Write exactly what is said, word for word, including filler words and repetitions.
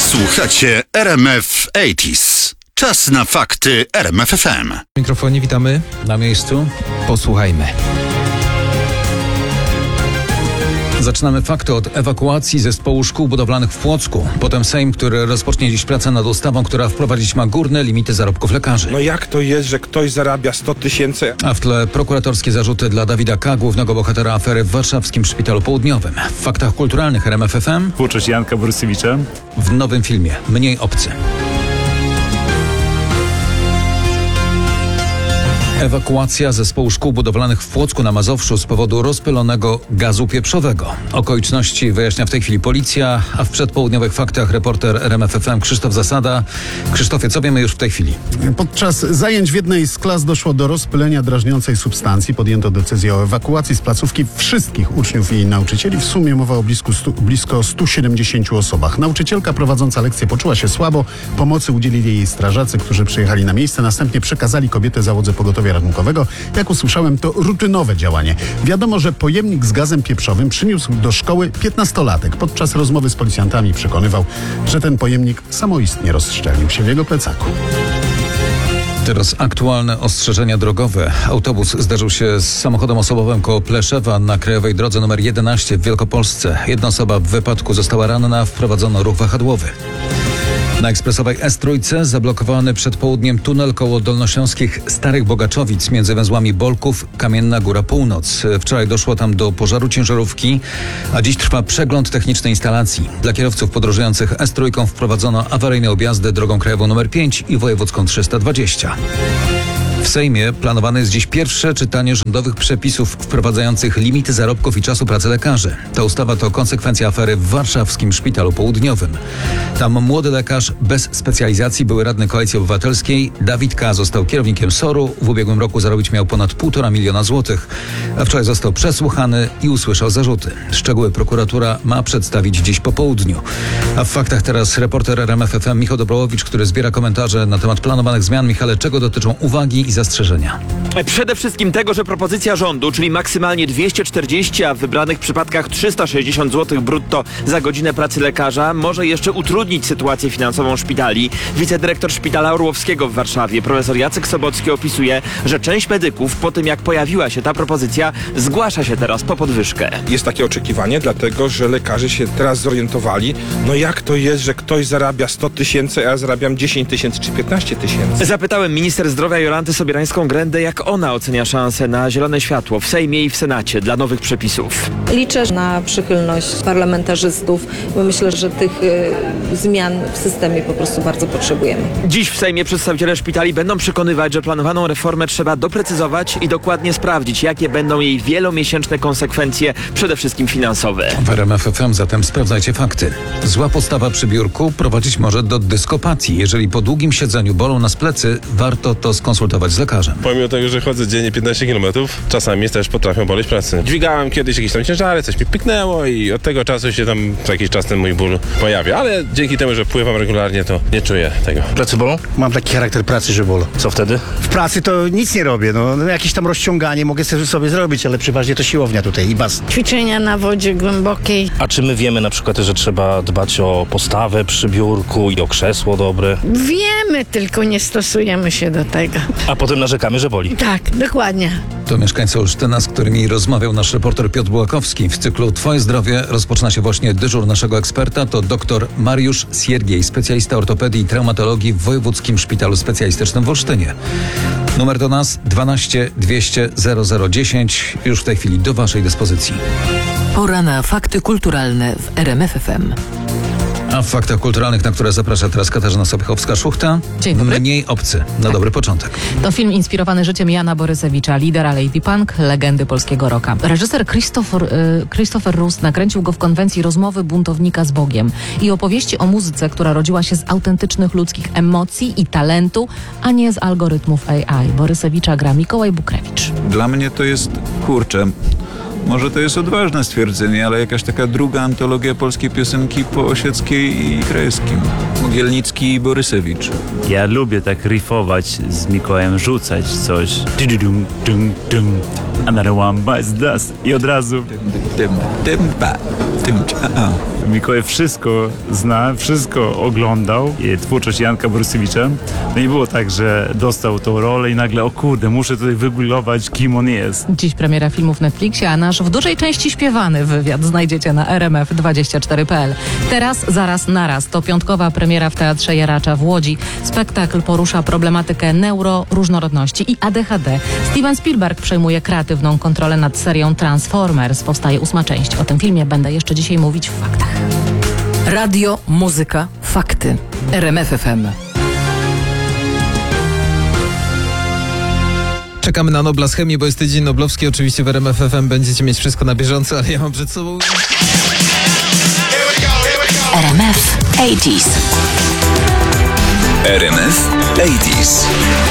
Słuchacie R M F osiemdziesiąt. Czas na fakty R M F F M. W mikrofonie witamy. Na miejscu. Posłuchajmy. Zaczynamy fakty od ewakuacji zespołu szkół budowlanych w Płocku. Potem Sejm, który rozpocznie dziś pracę nad ustawą, która wprowadzić ma górne limity zarobków lekarzy. No jak to jest, że ktoś zarabia sto tysięcy? A w tle prokuratorskie zarzuty dla Dawida K., głównego bohatera afery w warszawskim Szpitalu Południowym. W faktach kulturalnych R M F F M Twórczość Janka Borysewicza. w nowym filmie Mniej obcy. Ewakuacja zespołu szkół budowlanych w Płocku na Mazowszu z powodu rozpylonego gazu pieprzowego. Okoliczności wyjaśnia w tej chwili policja, a w przedpołudniowych faktach reporter R M F F M Krzysztof Zasada. Krzysztofie, co wiemy już w tej chwili? Podczas zajęć w jednej z klas doszło do rozpylenia drażniącej substancji. Podjęto decyzję o ewakuacji z placówki wszystkich uczniów i nauczycieli. W sumie mowa o blisko, stu, blisko stu siedemdziesięciu osobach. Nauczycielka prowadząca lekcję poczuła się słabo. Pomocy udzielili jej strażacy, którzy przyjechali na miejsce. Następnie przekazali kobietę załodze pogotowia ratunkowego. Jak usłyszałem, to rutynowe działanie. Wiadomo, że pojemnik z gazem pieprzowym przyniósł do szkoły piętnastolatek. Podczas rozmowy z policjantami przekonywał, że ten pojemnik samoistnie rozszczelnił się w jego plecaku. Teraz aktualne ostrzeżenia drogowe. Autobus zdarzył się z samochodem osobowym koło Pleszewa na krajowej drodze numer jedenaście w Wielkopolsce. Jedna osoba w wypadku została ranna, wprowadzono ruch wahadłowy. Na ekspresowej S trzy zablokowany przed południem tunel koło dolnośląskich Starych Bogaczowic między węzłami Bolków, Kamienna Góra Północ. Wczoraj doszło tam do pożaru ciężarówki, a dziś trwa przegląd technicznej instalacji. Dla kierowców podróżujących S trzy wprowadzono awaryjne objazdy drogą krajową numer pięć i wojewódzką trzysta dwadzieścia. W Sejmie planowane jest dziś pierwsze czytanie rządowych przepisów wprowadzających limity zarobków i czasu pracy lekarzy. Ta ustawa to konsekwencja afery w warszawskim Szpitalu Południowym. Tam młody lekarz bez specjalizacji, były radny Koalicji Obywatelskiej, Dawid K. został kierownikiem S O R-u. W ubiegłym roku zarobić miał ponad półtora miliona złotych, a wczoraj został przesłuchany i usłyszał zarzuty. Szczegóły prokuratura ma przedstawić dziś po południu. A w faktach teraz reporter R M F F M Michał Dobrałowicz, który zbiera komentarze na temat planowanych zmian. Michale, czego dotyczą uwagi i zastrzeżenia? Przede wszystkim tego, że propozycja rządu, czyli maksymalnie dwieście czterdzieści, a w wybranych przypadkach trzysta sześćdziesiąt złotych brutto za godzinę pracy lekarza, może jeszcze utrudnić sytuację finansową szpitali. Wicedyrektor Szpitala Orłowskiego w Warszawie, profesor Jacek Sobocki, opisuje, że część medyków po tym, jak pojawiła się ta propozycja, zgłasza się teraz po podwyżkę. Jest takie oczekiwanie, dlatego że lekarze się teraz zorientowali, no jak to jest, że ktoś zarabia sto tysięcy, a ja zarabiam dziesięć tysięcy czy piętnaście tysięcy. Zapytałem minister zdrowia Jolanty Sobierańską-Grendę, jak ona ocenia szanse na zielone światło w Sejmie i w Senacie dla nowych przepisów. Liczę na przychylność parlamentarzystów, bo myślę, że tych y, zmian w systemie po prostu bardzo potrzebujemy. Dziś w Sejmie przedstawiciele szpitali będą przekonywać, że planowaną reformę trzeba doprecyzować i dokładnie sprawdzić, jakie będą jej wielomiesięczne konsekwencje, przede wszystkim finansowe. W R M F F M zatem sprawdzajcie fakty. Zła postawa przy biurku prowadzić może do dyskopatii. Jeżeli po długim siedzeniu bolą nas plecy, warto to skonsultować z lekarzem. Pomimo tego, że chodzę dziennie piętnaście kilometrów, czasami też potrafią boleć plecy. Dźwigałem kiedyś jakieś tam ciężary, coś mi pyknęło i od tego czasu się tam co jakiś czas ten mój ból pojawia, ale dzięki temu, że pływam regularnie, to nie czuję tego. Plecy bolą? Mam taki charakter pracy, że bolą. Co wtedy? W pracy to nic nie robię, no, no jakieś tam rozciąganie mogę sobie zrobić, ale przeważnie to siłownia tutaj i bas. Ćwiczenia na wodzie głębokiej. A czy my wiemy na przykład, że trzeba dbać o postawę przy biurku i o krzesło dobre? Wiemy, tylko nie stosujemy się do tego. A potem narzekamy, że boli. Tak, dokładnie. To mieszkańcy Olsztyna, z którymi rozmawiał nasz reporter Piotr Bułakowski. W cyklu Twoje zdrowie rozpoczyna się właśnie dyżur naszego eksperta. To dr Mariusz Siergiej, specjalista ortopedii i traumatologii w Wojewódzkim Szpitalu Specjalistycznym w Olsztynie. Numer do nas dwanaście dwieście zero zero dziesięć. Już w tej chwili do Waszej dyspozycji. Pora na fakty kulturalne w R M F F M. A w faktach kulturalnych, na które zaprasza teraz Katarzyna Sobiechowska-Szuchta. Dzień dobry. Mniej obcy. Na tak. dobry początek. To film inspirowany życiem Jana Borysewicza, lidera Lady Punk, legendy polskiego rocka. Reżyser Christopher, y, Christopher Rust nakręcił go w konwencji rozmowy buntownika z Bogiem i opowieści o muzyce, która rodziła się z autentycznych ludzkich emocji i talentu, a nie z algorytmów A I. Borysewicza gra Mikołaj Bukrewicz. Dla mnie to jest, kurczę, może to jest odważne stwierdzenie, ale jakaś taka druga antologia polskiej piosenki po Osieckiej i Krajewskim. Mogielnicki i Borysewicz. Ja lubię tak riffować z Mikołajem, rzucać coś. Dum, dum, dum. Another one bites dust. I od razu. Dym, dym, ba. Borysewicza. A. Mikołaj wszystko zna, wszystko oglądał, i twórczość Janka Borysewicza. No i było tak, że dostał tą rolę i nagle, o kurde, muszę tutaj wygooglować, kim on jest. Dziś premiera filmu w Netflixie, a nasz w dużej części śpiewany wywiad znajdziecie na r m f dwadzieścia cztery kropka p l. Teraz, zaraz, naraz. To piątkowa premiera w Teatrze Jaracza w Łodzi. Spektakl porusza problematykę neuroróżnorodności i a d h d. Steven Spielberg przejmuje kreatywną kontrolę nad serią Transformers. Powstaje ósma część. O tym filmie będę jeszcze dzisiaj mówić w faktach. Radio, muzyka, fakty. R M F F M. Czekamy na Nobla z chemii, bo jest tydzień noblowski. Oczywiście w R M F F M będziecie mieć wszystko na bieżąco, ale ja mam przed sobą... R M F osiemdziesiąt. R M F osiemdziesiąt.